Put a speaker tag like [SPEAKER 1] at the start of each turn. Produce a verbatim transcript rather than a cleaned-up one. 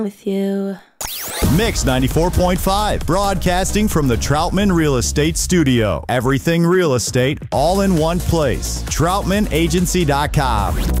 [SPEAKER 1] with you.
[SPEAKER 2] Mix ninety-four point five, broadcasting from the Troutman Real Estate Studio. Everything real estate, all in one place. Troutman Agency dot com.